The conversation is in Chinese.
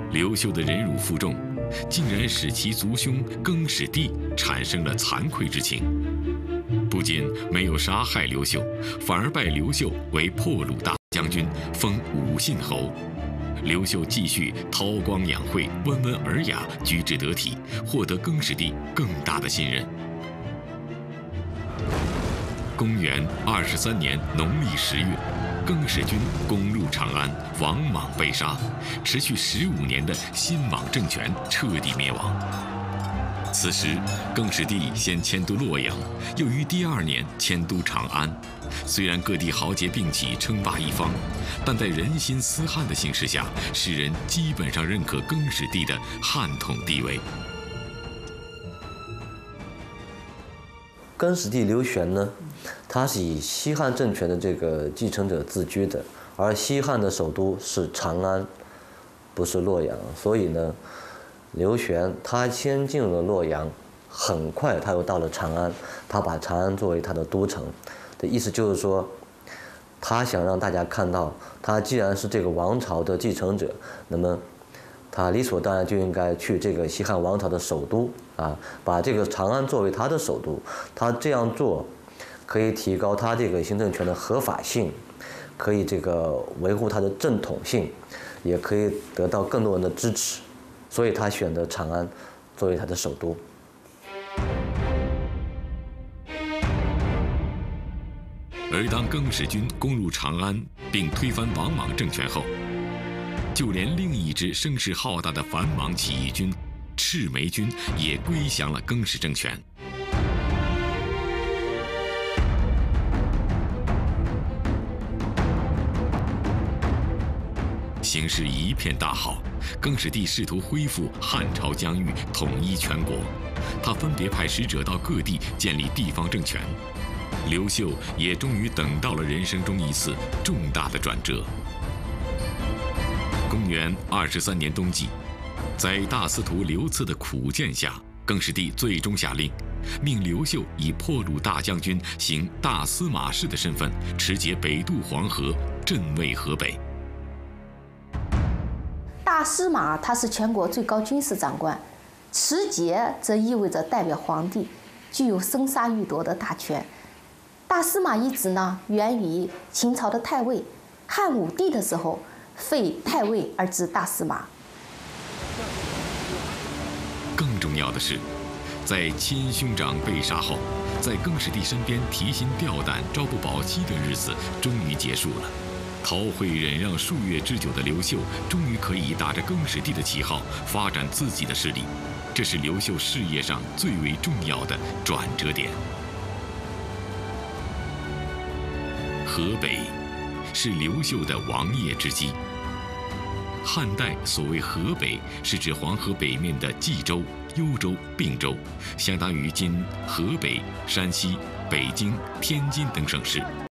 刘秀的忍辱负重，竟然使其族兄更始帝产生了惭愧之情。不仅没有杀害刘秀，反而拜刘秀为破虏大将军，封武信侯。刘秀继续韬光养晦，温文尔雅，举止得体，获得更始帝更大的信任。公元23年农历10月，更始军攻入长安，王莽被杀，持续15年的新莽政权彻底灭亡。此时，更始帝先迁都洛阳，又于第2年迁都长安。虽然各地豪杰并起，称霸一方，但在人心思汉的形势下，世人基本上认可更始帝的汉统地位。 更始帝刘玄呢，他是以西汉政权的这个继承者自居的，而西汉的首都是长安，不是洛阳，所以呢，刘玄他先进入了洛阳，很快他又到了长安，他把长安作为他的都城，的意思就是说，他想让大家看到，他既然是这个王朝的继承者，那么他理所当然就应该去这个西汉王朝的首都啊，把这个长安作为他的首都。他这样做，可以提高他这个行政权的合法性，可以这个维护他的正统性，也可以得到更多人的支持。所以他选择长安作为他的首都。 而当更始军攻入长安并推翻王莽政权后，就连另一支声势浩大的反莽起义军赤眉军也归降了更始政权。形势一片大好，更始帝试图恢复汉朝疆域，统一全国。他分别派使者到各地建立地方政权。刘秀也终于等到了人生中一次重大的转折。公元23年冬季，在大司徒刘赐的苦谏下，更始帝最终下令，命刘秀以破虏大将军行大司马事的身份，持节北渡黄河，镇卫河北。 大司马他是全国最高军事长官，持节则意味着代表皇帝，具有生杀予夺的大权。大司马一职呢，源于秦朝的太尉，汉武帝的时候废太尉而置大司马。 更重要的是，在亲兄长被杀后，在更始帝身边提心吊胆、朝不保夕的日子终于结束了。韬晦忍让数月之久的刘秀，终于可以打着更始帝的旗号发展自己的势力，这是刘秀事业上最为重要的转折点。河北是刘秀的王业之基。汉代所谓河北，是指黄河北面的冀州、幽州、并州，相当于今河北、山西、北京、天津等省市。